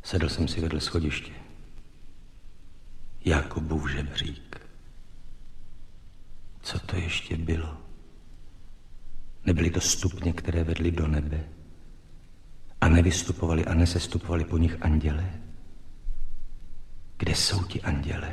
Sedl jsem si vedle schodiště. Jakobův žebřík. Co to ještě bylo? Nebyly to stupně, které vedly do nebe? A nevystupovali a nesestupovali po nich andělé? Kde jsou ti andělé?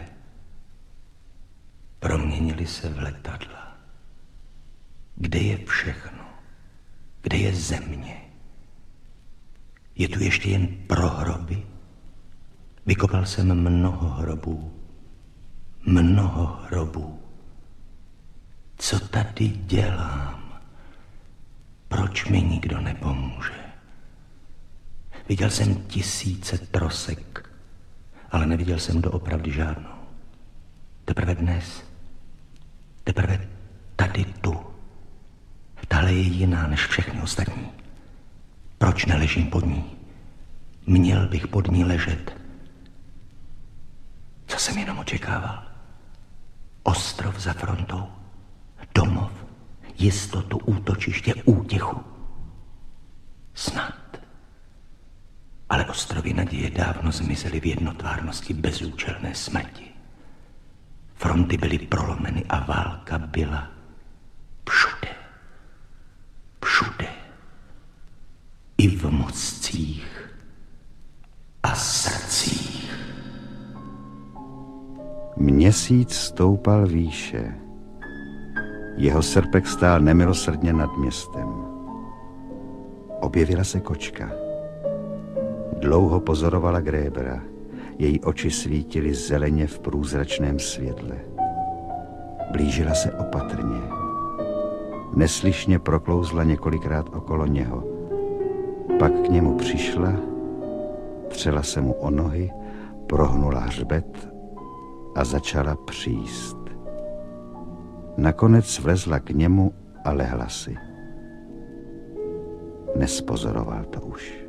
Proměnili se v letadla. Kde je všechno? Kde je země? Je tu ještě jen pro hroby? Vykopal jsem mnoho hrobů. Mnoho hrobů. Co tady dělám? Proč mi nikdo nepomůže? Viděl jsem tisíce trosek, ale neviděl jsem doopravdy žádnou. Teprve dnes, teprve tady tu. Tahle je jiná než všechny ostatní. Proč neležím pod ní? Měl bych pod ní ležet. Co jsem jenom očekával? Ostrov za frontou, domov, jistotu, útočiště, útěchu. Snad. Ale ostrovy naděje dávno zmizely v jednotvárnosti bezúčelné smrti. Fronty byly prolomeny a válka byla všude. Všude. I v mozcích a srdcích. Měsíc stoupal výše. Jeho srpek stál nemilosrdně nad městem. Objevila se kočka. Dlouho pozorovala Grébera. Její oči svítily zeleně v průzračném světle. Blížila se opatrně. Neslyšně proklouzla několikrát okolo něho. Pak k němu přišla, třela se mu o nohy, prohnula hřbet a začala příst. Nakonec vlezla k němu a lehla si. Nespozoroval to už.